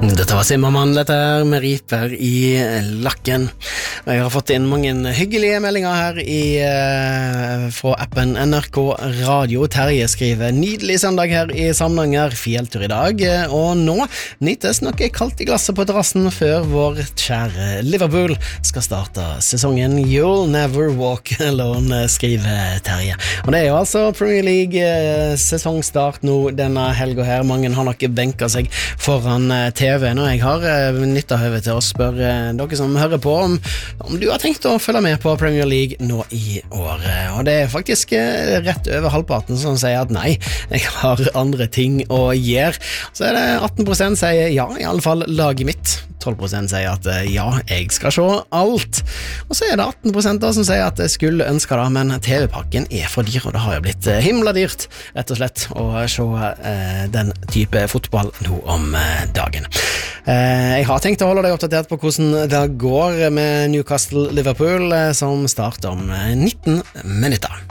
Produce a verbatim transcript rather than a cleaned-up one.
Dette var Simmermann, dette her med riper i lakken. Jeg har fått inn mange hyggelige meldinger her i, uh, fra appen N R K Radio. Terje skriver, nydelig søndag her i Samnanger, fjelltur i dag, og nå nytes noe kaldt i glasset på terrassen før vår kjære Liverpool skal starte sesongen. You'll never walk alone, skriver Terje. Og det er jo altså Premier League uh, sesongstart nå denne helga her. Mange har nok benket seg foran uh, T V. Nå jeg har uh, nyttet høvet til å spørre uh, dere som hører på om, om du har tenkt å følge med på Premier League nå i år. Og det er faktisk uh, rett over halvparten som sier at nei, jeg har andre ting å gjøre. Så er det atten prosent sier ja, i alle fall laget mitt. tolv prosent sier at uh, ja, jeg skal se alt. Og så er det atten prosent da som sier at jeg skulle ønske det, men T V-pakken er for dyr, og det har jo blitt uh, himla dyrt, rett og slett, å se uh, den type fotball nå om uh, dagen. Uh, jeg har tenkt å holde deg oppdatert på hvordan det går med Newcastle-Liverpool, uh, som starter om uh, nitten minutter.